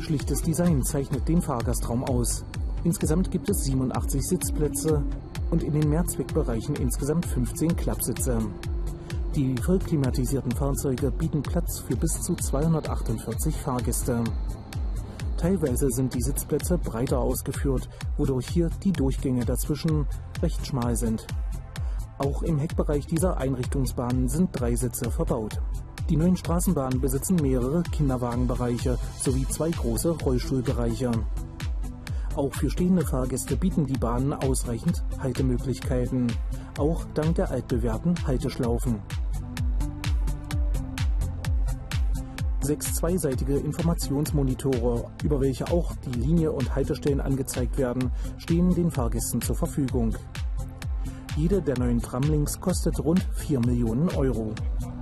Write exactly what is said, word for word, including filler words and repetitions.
Schlichtes Design zeichnet den Fahrgastraum aus. Insgesamt gibt es siebenundachtzig Sitzplätze und in den Mehrzweckbereichen insgesamt fünfzehn Klappsitze. Die vollklimatisierten Fahrzeuge bieten Platz für bis zu zweihundertachtundvierzig Fahrgäste. Teilweise sind die Sitzplätze breiter ausgeführt, wodurch hier die Durchgänge dazwischen recht schmal sind. Auch im Heckbereich dieser Einrichtungsbahnen sind drei Sitze verbaut. Die neuen Straßenbahnen besitzen mehrere Kinderwagenbereiche sowie zwei große Rollstuhlbereiche. Auch für stehende Fahrgäste bieten die Bahnen ausreichend Haltemöglichkeiten, auch dank der altbewährten Halteschlaufen. Sechs zweiseitige Informationsmonitore, über welche auch die Linie und Haltestellen angezeigt werden, stehen den Fahrgästen zur Verfügung. Jede der neuen Tramlinks kostet rund vier Millionen Euro.